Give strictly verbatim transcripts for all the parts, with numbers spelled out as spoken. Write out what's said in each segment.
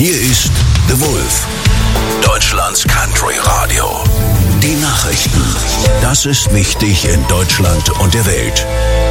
Hier ist The Wolf, Deutschlands Country Radio. Die Nachrichten. Das ist wichtig in Deutschland und der Welt.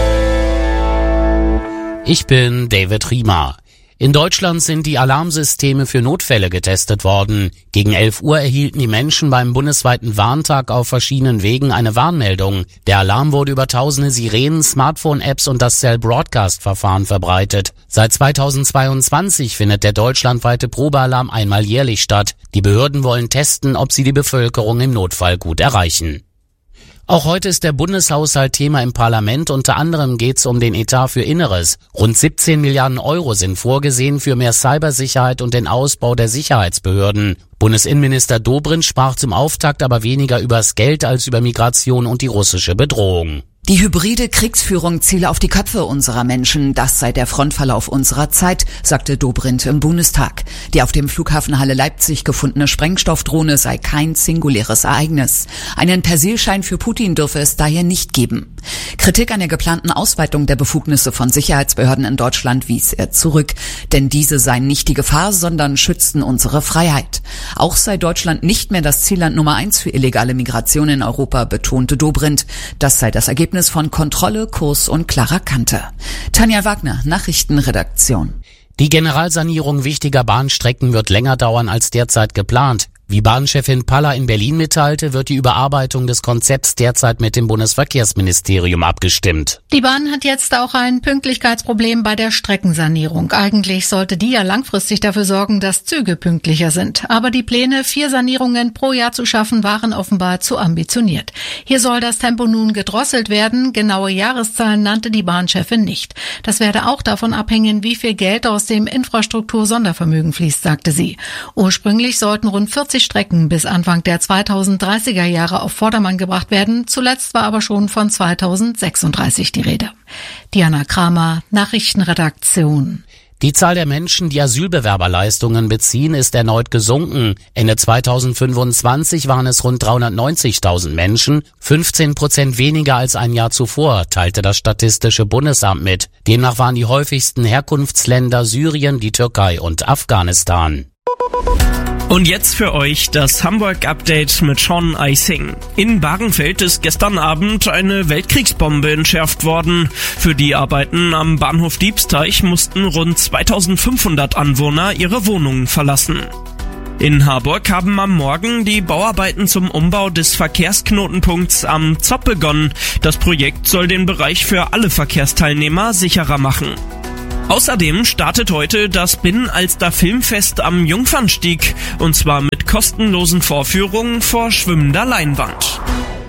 Ich bin David Riemer. In Deutschland sind die Alarmsysteme für Notfälle getestet worden. Gegen elf Uhr erhielten die Menschen beim bundesweiten Warntag auf verschiedenen Wegen eine Warnmeldung. Der Alarm wurde über tausende Sirenen, Smartphone-Apps und das Cell-Broadcast-Verfahren verbreitet. Seit zweitausendzweiundzwanzig findet der deutschlandweite Probealarm einmal jährlich statt. Die Behörden wollen testen, ob sie die Bevölkerung im Notfall gut erreichen. Auch heute ist der Bundeshaushalt Thema im Parlament. Unter anderem geht es um den Etat für Inneres. Rund siebzehn Milliarden Euro sind vorgesehen für mehr Cybersicherheit und den Ausbau der Sicherheitsbehörden. Bundesinnenminister Dobrindt sprach zum Auftakt aber weniger übers Geld als über Migration und die russische Bedrohung. Die hybride Kriegsführung ziele auf die Köpfe unserer Menschen. Das sei der Frontverlauf unserer Zeit, sagte Dobrindt im Bundestag. Die auf dem Flughafen Halle Leipzig gefundene Sprengstoffdrohne sei kein singuläres Ereignis. Einen Persilschein für Putin dürfe es daher nicht geben. Kritik an der geplanten Ausweitung der Befugnisse von Sicherheitsbehörden in Deutschland wies er zurück. Denn diese seien nicht die Gefahr, sondern schützten unsere Freiheit. Auch sei Deutschland nicht mehr das Zielland Nummer eins für illegale Migration in Europa, betonte Dobrindt. Das sei das Ergebnis von Kontrolle, Kurs und klarer Kante. Tanja Wagner, Nachrichtenredaktion. Die Generalsanierung wichtiger Bahnstrecken wird länger dauern als derzeit geplant. Wie Bahnchefin Paller in Berlin mitteilte, wird die Überarbeitung des Konzepts derzeit mit dem Bundesverkehrsministerium abgestimmt. Die Bahn hat jetzt auch ein Pünktlichkeitsproblem bei der Streckensanierung. Eigentlich sollte die ja langfristig dafür sorgen, dass Züge pünktlicher sind. Aber die Pläne, vier Sanierungen pro Jahr zu schaffen, waren offenbar zu ambitioniert. Hier soll das Tempo nun gedrosselt werden. Genaue Jahreszahlen nannte die Bahnchefin nicht. Das werde auch davon abhängen, wie viel Geld aus dem Infrastruktur-Sondervermögen fließt, sagte sie. Ursprünglich sollten rund vierzig Strecken bis Anfang der zweitausenddreißiger Jahre auf Vordermann gebracht werden. Zuletzt war aber schon von zweitausendsechsunddreißig die Rede. Diana Kramer, Nachrichtenredaktion. Die Zahl der Menschen, die Asylbewerberleistungen beziehen, ist erneut gesunken. Ende zweitausendfünfundzwanzig waren es rund dreihundertneunzigtausend Menschen, fünfzehn Prozent weniger als ein Jahr zuvor, teilte das Statistische Bundesamt mit. Demnach waren die häufigsten Herkunftsländer Syrien, die Türkei und Afghanistan. Und jetzt für euch das Hamburg-Update mit Sean Eising. In Bahrenfeld ist gestern Abend eine Weltkriegsbombe entschärft worden. Für die Arbeiten am Bahnhof Diebsteich mussten rund zweitausendfünfhundert Anwohner ihre Wohnungen verlassen. In Harburg haben am Morgen die Bauarbeiten zum Umbau des Verkehrsknotenpunkts am Zopp begonnen. Das Projekt soll den Bereich für alle Verkehrsteilnehmer sicherer machen. Außerdem startet heute das Binnenalster Filmfest am Jungfernstieg, und zwar mit kostenlosen Vorführungen vor schwimmender Leinwand.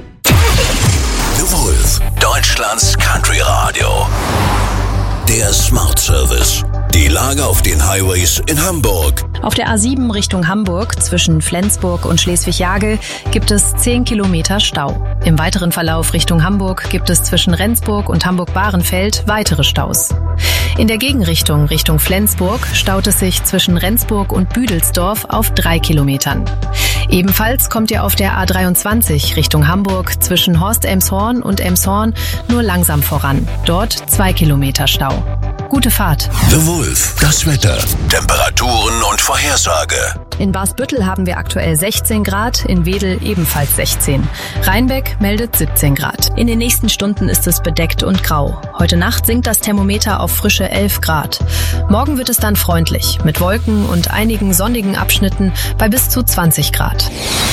The Wolf, Deutschlands Country Radio. Der Smart Service. Die Lage auf den Highways in Hamburg. Auf der A sieben Richtung Hamburg zwischen Flensburg und Schleswig-Jagel gibt es zehn Kilometer Stau. Im weiteren Verlauf Richtung Hamburg gibt es zwischen Rendsburg und Hamburg-Bahrenfeld weitere Staus. In der Gegenrichtung Richtung Flensburg staut es sich zwischen Rendsburg und Büdelsdorf auf drei Kilometern. Ebenfalls kommt ihr auf der A dreiundzwanzig Richtung Hamburg zwischen Horst-Elmshorn und Elmshorn nur langsam voran. Dort zwei Kilometer Stau. Gute Fahrt. The Wolf, das Wetter, Temperaturen und Vorhersage. In Barsbüttel haben wir aktuell sechzehn Grad, in Wedel ebenfalls sechzehn. Rheinbeck meldet siebzehn Grad. In den nächsten Stunden ist es bedeckt und grau. Heute Nacht sinkt das Thermometer auf frische elf Grad. Morgen wird es dann freundlich, mit Wolken und einigen sonnigen Abschnitten bei bis zu zwanzig Grad.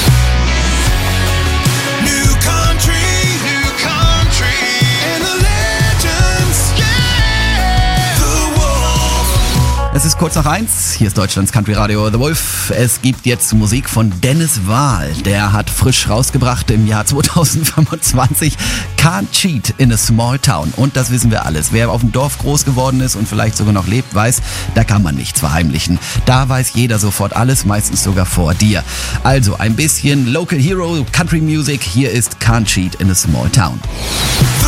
New country, new country, and the legends, yeah. The Wolf. Es ist kurz nach eins, hier ist Deutschlands Country Radio The Wolf. Es gibt jetzt Musik von Dennis Wahl. Der hat frisch rausgebracht im Jahr zweitausendfünfundzwanzig Can't Cheat in a Small Town. Und das wissen wir alles. Wer auf dem Dorf groß geworden ist und vielleicht sogar noch lebt, weiß, da kann man nichts verheimlichen. Da weiß jeder sofort alles, meistens sogar vor dir. Also ein bisschen Local Hero Country Music. Hier ist Can't Cheat in a Small Town.